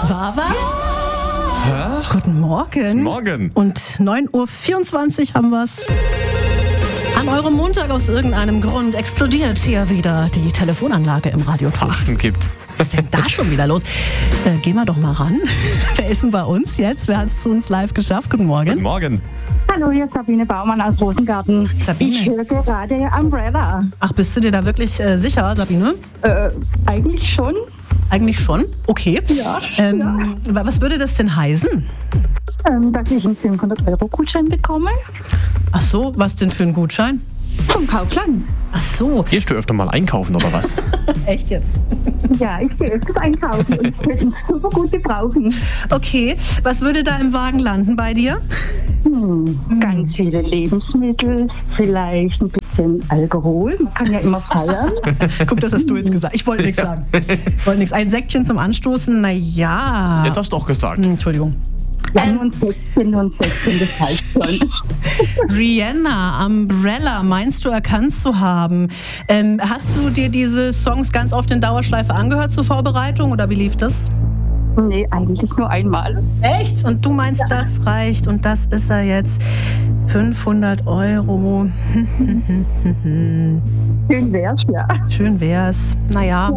War was? Ja? Guten Morgen. Morgen. Und 9.24 Uhr haben wir's. An eurem Montag aus irgendeinem Grund explodiert hier wieder die Telefonanlage im Radioton. Sachen gibt's. Was ist denn da schon wieder los? Gehen wir doch mal ran. Wer ist denn bei uns jetzt? Wer hat es zu uns live geschafft? Guten Morgen. Guten Morgen. Hallo, hier ist Sabine Baumann aus Rosengarten. Sabine. Ich höre gerade Umbrella. Ach, bist du dir da wirklich sicher, Sabine? Eigentlich schon. Eigentlich schon? Okay. Ja. Was würde das denn heißen? Dass ich einen 500-Euro-Gutschein bekomme Ach so, was denn für ein Gutschein? vom Kaufland. Ach so. Gehst du öfter mal einkaufen oder was? Echt jetzt? Ja, ich gehe öfters einkaufen und ich kann es super gut gebrauchen. Okay, was würde da im Wagen landen bei dir? Ganz viele Lebensmittel, vielleicht ein bisschen Alkohol. Man kann ja immer feiern. Guck, das hast du jetzt gesagt. Ich wollte nichts sagen. Wollte nichts. Ein Säckchen zum Anstoßen, naja. Jetzt hast du auch gesagt. Entschuldigung. Ja, nur ein Säckchen, das heißt schon. Rihanna, Umbrella, meinst du erkannt zu haben? Hast du dir diese Songs ganz oft in Dauerschleife angehört zur Vorbereitung oder wie lief das? Nee, eigentlich nur einmal. Echt? Und du meinst, das reicht und das ist er jetzt. 500 Euro. Schön wär's, ja. Schön wär's. Naja.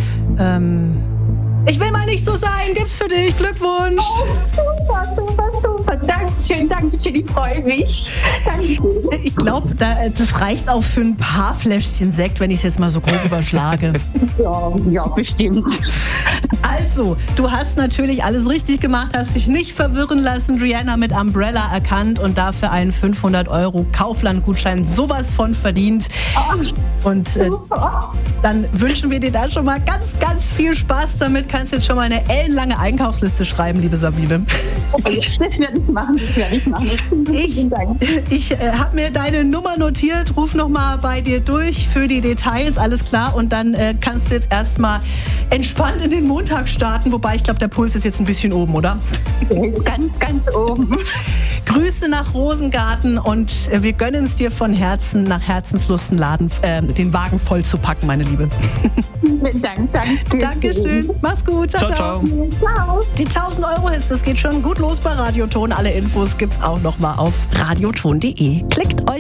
Ich will mal nicht so sein. Gibt's für dich. Glückwunsch. Super. Dankeschön, ich freue mich. Dankeschön. Ich glaube, das reicht auch für ein paar Fläschchen Sekt, wenn ich es jetzt mal so grob überschlage. Ja, bestimmt. Also, du hast natürlich alles richtig gemacht, hast dich nicht verwirren lassen. Rihanna mit Umbrella erkannt und dafür einen 500 Euro Kaufland-Gutschein sowas von verdient. Und dann wünschen wir dir da schon mal ganz, ganz viel Spaß damit. Kannst jetzt schon mal eine ellenlange Einkaufsliste schreiben, liebe Sabine. Das werde ich machen. Vielen Dank. Ich habe mir deine Nummer notiert, ruf nochmal bei dir durch für die Details, alles klar. Und dann kannst du jetzt erstmal entspannt in den Montag starten. Wobei, ich glaube, der Puls ist jetzt ein bisschen oben, oder? Der ist ganz oben. Grüße nach Rosengarten und wir gönnen es dir von Herzen, nach Herzenslust den Wagen voll zu packen, meine Liebe. Vielen Dank. Dankeschön. Mach's gut. Ciao. Ciao. Die 1000 Euro Hits, das geht schon gut los bei Radioton. Alle Infos gibt's auch noch mal auf radioton.de. Klickt euch